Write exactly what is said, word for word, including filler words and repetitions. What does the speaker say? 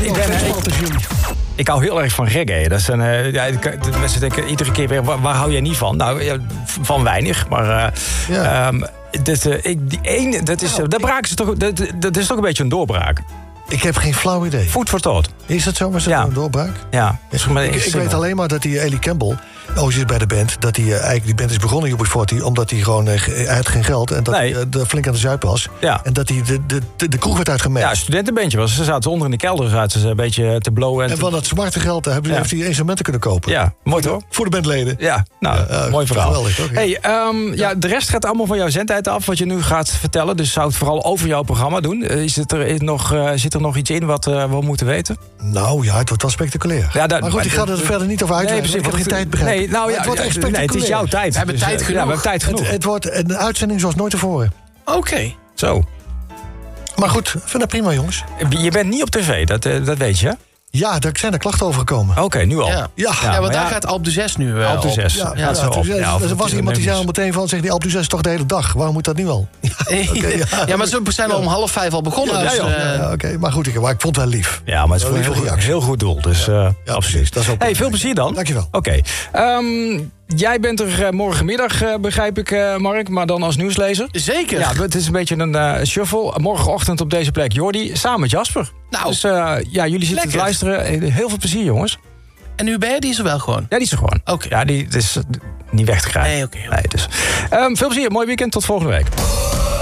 ik ben... Ik, ik hou heel erg van reggae. Dat is een, uh, ja, de mensen denken iedere keer weer, waar, waar hou jij niet van? Nou, ja, van weinig, maar... Uh, ja. um, dat, uh, ik, die ene, dat is, nou, daar braken ze toch... Dat, dat is toch een beetje een doorbraak. Ik heb geen flauw idee. Food for thought. Is dat zo? Was dat ja. een doorbraak? Ja. ja. Ik, ik weet alleen maar dat die Ellie Campbell... Oh, zit bij de band. Dat hij uh, eigenlijk die band is begonnen, U B forty, omdat hij gewoon uh, hij had geen geld en dat nee. hij uh, flink aan de zuip was. Ja. En dat hij de, de, de, de kroeg werd uitgemerkt. Ja, studentenbandje was. Ze zaten onder in de kelder, zaten ze een beetje te blowen. En, en van te... dat zwarte geld hebben, ja. heeft hij instrumenten kunnen kopen. Ja, mooi toch? Voor de bandleden. Ja, nou, ja, uh, mooi verhaal. Geweldig, toch? Ja. Hey, um, ja. ja, de rest gaat allemaal van jouw zendtijd af, wat je nu gaat vertellen. Dus zou het vooral over jouw programma doen. Is het er, is nog, uh, zit er nog iets in wat uh, we moeten weten? Nou ja, het wordt wel spectaculair. Ja, dat, maar goed, ik ga er verder niet over uitleggen. Nee, ik heb geen tijd begrijpen. Nee, nou ja, het wordt echt spectaculair. Nee, het is jouw tijd. We hebben dus, tijd genoeg. Ja, we hebben tijd genoeg. Het, het wordt een uitzending zoals nooit tevoren. Oké. Okay. Zo. Maar goed, vind dat prima, jongens. Je bent niet op tv, dat, dat weet je. Ja, daar zijn er klachten over gekomen. Oké, okay, nu al. Ja, ja. ja, ja want daar ja. gaat Alpe zes nu wel. Alpe zes. Ja, ja, ja, ja, ja, ja, er was iemand die zei al meteen van, zegt die Alpe zes is toch de hele dag? Waarom moet dat nu al? Ja, okay, ja. ja maar ze zijn al om half vijf al begonnen. Ja, dus, ja, ja, ja, Oké, okay. Maar goed, ik, maar ik vond het wel lief. Ja, maar het is een heel, heel goed doel. Dus, uh, ja, ja, precies. Dat is ook hey, veel plezier dan. Dankjewel. Oké. Okay. Um, Jij bent er uh, morgenmiddag, uh, begrijp ik, uh, Mark, maar dan als nieuwslezer. Zeker. Ja, het is een beetje een uh, shuffle. Morgenochtend op deze plek Jordi, samen met Jasper. Nou, dus uh, ja, jullie zitten lekker te luisteren. Heel veel plezier, jongens. En Hubert, die is er wel gewoon? Ja, die is er gewoon. Oké. Okay. Ja, die is uh, niet weg te krijgen. Nee, oké. Okay, nee, dus. um, veel plezier, mooi weekend, tot volgende week.